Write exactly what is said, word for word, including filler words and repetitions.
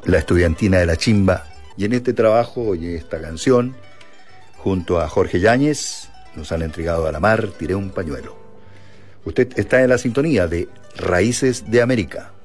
La Estudiantina de la Chimba. Y en este trabajo y esta canción, junto a Jorge Yáñez, nos han entregado a la mar, tiré un pañuelo. Usted está en la sintonía de Raíces de América.